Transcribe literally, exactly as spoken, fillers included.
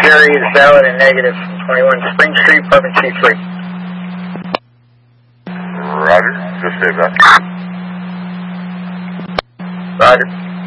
Jerry is valid and negative from twenty-one Spring Street, apartment C three. Roger, just save that. Roger.